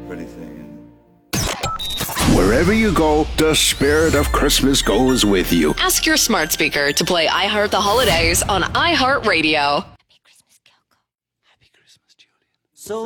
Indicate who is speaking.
Speaker 1: everybody singing.
Speaker 2: Wherever you go, the spirit of Christmas goes with you.
Speaker 3: Ask your smart speaker to play I Heart the Holidays on iHeartRadio.